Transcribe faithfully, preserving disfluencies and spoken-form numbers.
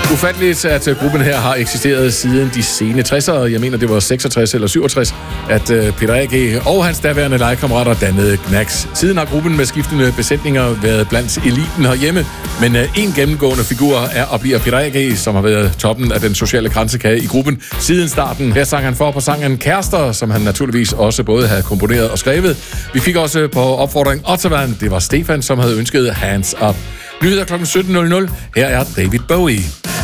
Ufatteligt, at gruppen her har eksisteret siden de sene tressere. Jeg mener, det var seksogtres eller syvogtres, at Peter A G og hans daværende legekammerater dannede Knacks. Siden har gruppen med skiftende besætninger været blandt eliten herhjemme, men en gennemgående figur er og bliver Peter A G, som har været toppen af den sociale kransekage i gruppen siden starten. Her sang han for på sangen Kærester, som han naturligvis også både havde komponeret og skrevet. Vi fik også på opfordring Ottervan, det var Stefan, som havde ønsket Hands Up. Nyheder klokken sytten nul nul. Her er David Bowie.